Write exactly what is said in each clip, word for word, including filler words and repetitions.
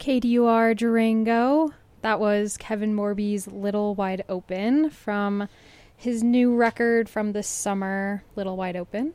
K D U R Durango. That was Kevin Morby's Little Wide Open from his new record from this summer, Little Wide Open.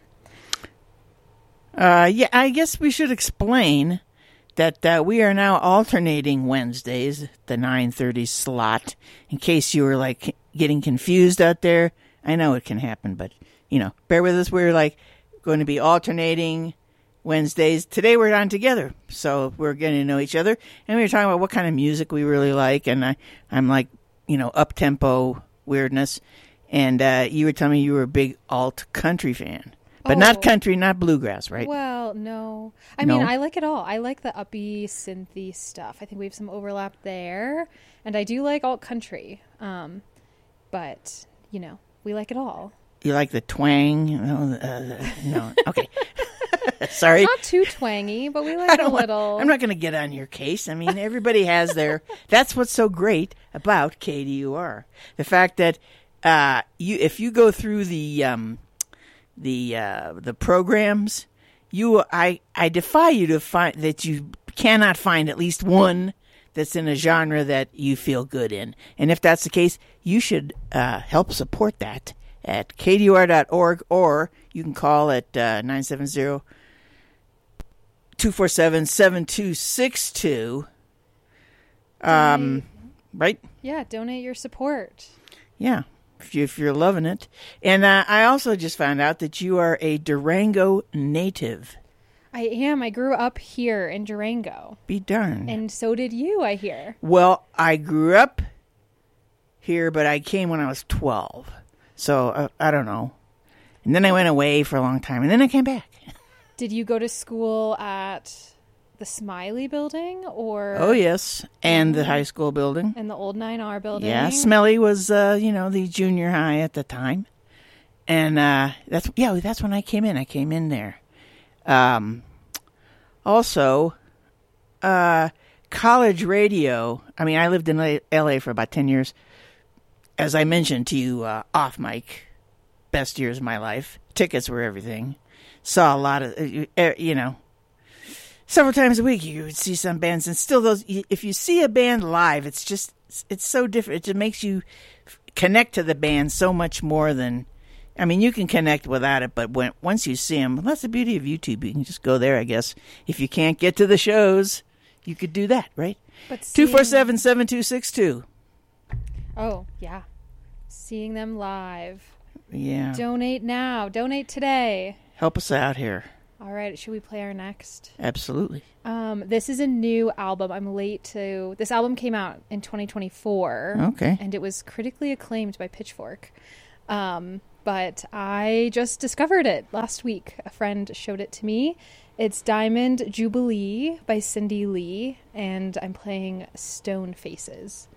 Uh, yeah, I guess we should explain that uh, we are now alternating Wednesdays, the nine thirty slot, in case you were, like, getting confused out there. I know it can happen, but, you know, bear with us. We're, like, going to be alternating Wednesdays. Today we're on together, so we're getting to know each other, and we were talking about what kind of music we really like, and I, I'm like, you know, up-tempo weirdness, and uh, you were telling me you were a big alt-country fan, but oh. not country, not bluegrass, right? Well, no. I no? mean, I like it all. I like the uppy, synthy stuff. I think we have some overlap there, and I do like alt-country, um, but, you know, we like it all. You like the twang? No, uh, no. Okay. Sorry. Not too twangy, but we like a little. Want, I'm not going to get on your case. I mean, everybody has their... That's what's so great about K D U R. The fact that uh, you, if you go through the um, the uh, the programs, you I I defy you to find that you cannot find at least one that's in a genre that you feel good in. And if that's the case, you should uh, help support that at K D U R dot org, or you can call at uh, nine seven zero, two four seven, seven two six two. Um, right? Yeah, donate your support. Yeah, if, you, if you're loving it. And uh, I also just found out that you are a Durango native. I am. I grew up here in Durango. Be darned. And so did you, I hear. Well, I grew up here, but I came when I was twelve. So, uh, I don't know. And then I went away for a long time, and then I came back. Did you go to school at the Smiley building? Or Oh, yes. And the high school building. And the old nine R building? Yeah, Smelly was, uh, you know, the junior high at the time. And uh, that's, yeah, that's when I came in. I came in there. Um, also, uh, college radio. I mean, I lived in L A for about ten years. As I mentioned to you uh, off mic, best years of my life. Tickets were everything. Saw a lot of, you know, several times a week you would see some bands. And still those, if you see a band live, it's just, it's so different. It just makes you connect to the band so much more than, I mean, you can connect without it, but when once you see them, well, that's the beauty of YouTube. You can just go there, I guess. If you can't get to the shows, you could do that, right? two four seven, seven two six two. Oh, yeah. Seeing them live. Yeah. Donate now. Donate today. Help us out here. All right. Should we play our next? Absolutely. Um, this is a new album. I'm late to... This album came out in twenty twenty-four. Okay. And it was critically acclaimed by Pitchfork. Um, but I just discovered it last week. A friend showed it to me. It's Diamond Jubilee by Cindy Lee. And I'm playing Stone Faces.